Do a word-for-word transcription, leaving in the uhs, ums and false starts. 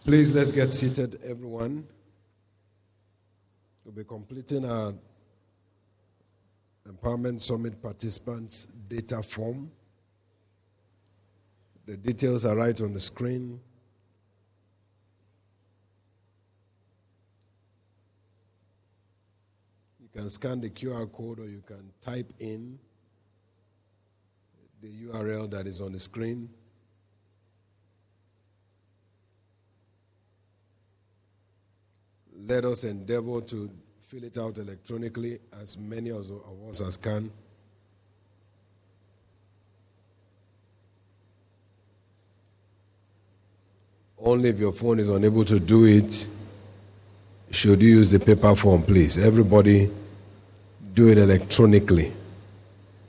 Please, let's get seated, everyone. We'll be completing our Empowerment Summit participants data form. The details are right on the screen. You can scan the Q R code or you can type in the U R L that is on the screen. Let us endeavor to fill it out electronically, as many of us as can. Only if your phone is unable to do it, should you use the paper form, please. Everybody do it electronically.